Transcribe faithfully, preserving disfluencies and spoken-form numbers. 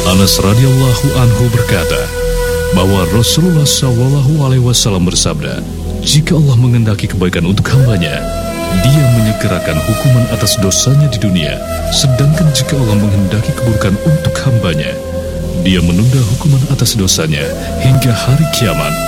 Anas radhiyallahu anhu berkata bahwa Rasulullah shallallahu alaihi wasallam bersabda, jika Allah mengendaki kebaikan untuk hambanya, Dia menyegerakan hukuman atas dosanya di dunia, sedangkan jika Allah menghendaki keburukan untuk hambanya, Dia menunda hukuman atas dosanya hingga hari kiamat.